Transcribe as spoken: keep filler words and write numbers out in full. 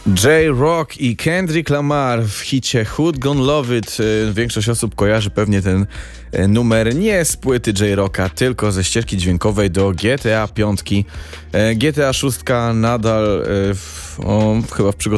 J-Rock i Kendrick Lamar w hicie Who'd Gonna Love It. Większość osób kojarzy pewnie ten numer nie z płyty J-Rocka, tylko ze ścieżki dźwiękowej do G T A pięć. G T A sześć nadal w, o, chyba w przygotowaniu